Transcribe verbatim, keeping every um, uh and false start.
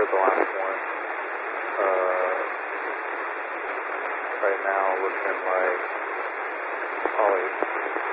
cleared the last one. Uh, right now looking like probably